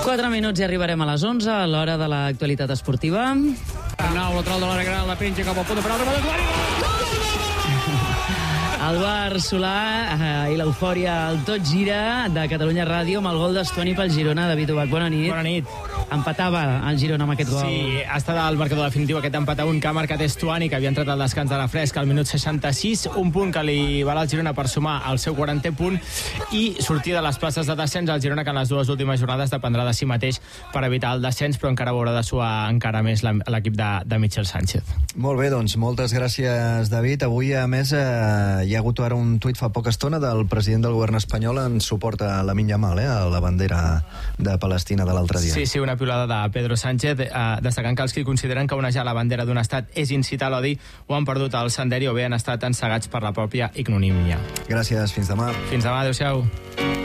4 minuts i arribarem a les 11, a l'hora de l'actualitat esportiva. Arnau, lateral de l'àrea gran, la penja cap al punt de penal, El bar Solà i l'eufòria al Tot Gira de Catalunya Ràdio amb el gol d'Estuani pel Girona. David Ubach, bona nit. Bona nit. Empatava el Girona amb aquest gol. Sí, ha estat el marcador definitiu, aquest empat a 1 que ha marcat Estuani, que havia entrat al descans de la fresca al minut 66, un punt que li val al Girona per sumar el seu 40è punt i sortir de les places de descens. El Girona, que en les dues últimes jornades dependrà de si mateix per evitar el descens, però encara haurà de suar encara més l'equip de Michel Sánchez. Molt bé, doncs, moltes gràcies, David. Avui, a més, hi ha hagut ara un tuit fa poca estona del president del govern espanyol en suport a Lamine Yamal, a la bandera de Palestina de l'altre dia. Sí, una piulada de Pedro Sánchez, destacant que els que consideren que onejar la bandera d'un estat és incitar l'odi o han perdut el senderi o bé han estat ensegats per la pròpia ignomínia. Gràcies, fins demà. Fins demà, adéu-siau.